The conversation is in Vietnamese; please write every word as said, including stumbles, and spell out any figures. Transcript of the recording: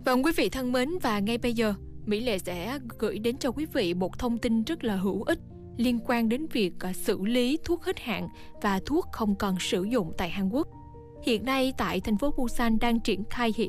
Vâng, quý vị thân mến, và ngay bây giờ Mỹ Lệ sẽ gửi đến cho quý vị một thông tin rất là hữu ích liên quan đến việc xử lý thuốc hết hạn và thuốc không còn sử dụng tại Hàn Quốc. Hiện nay tại thành phố Busan đang triển khai hệ